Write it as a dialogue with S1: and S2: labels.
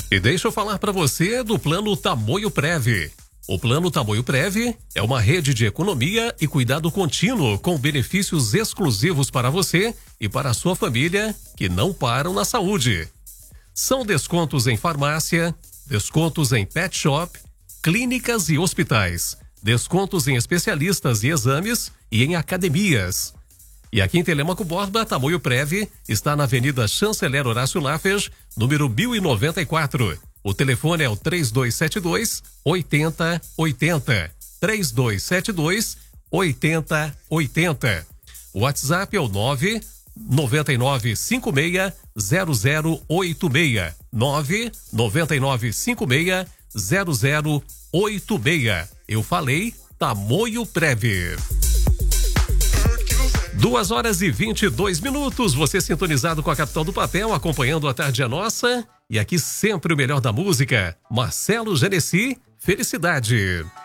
S1: E deixa eu falar para você do Plano Tamoio Prev. O Plano Tamoio Prev é uma rede de economia e cuidado contínuo com benefícios exclusivos para você e para a sua família que não param na saúde. São descontos em farmácia, descontos em pet shop, clínicas e hospitais, descontos em especialistas e exames e em academias. E aqui em Telêmaco Borba, Tamoio Prev está na Avenida Chanceler Horácio Laffer, número 1094. O telefone é o 3272-8080. 3272-8080. O WhatsApp é o 999560086. 999560086. Eu falei Tamoio Prev. 2h22. Você sintonizado com a Capital do Papel, acompanhando a Tarde é Nossa. E aqui sempre o melhor da música. Marcelo Genesi, Felicidade.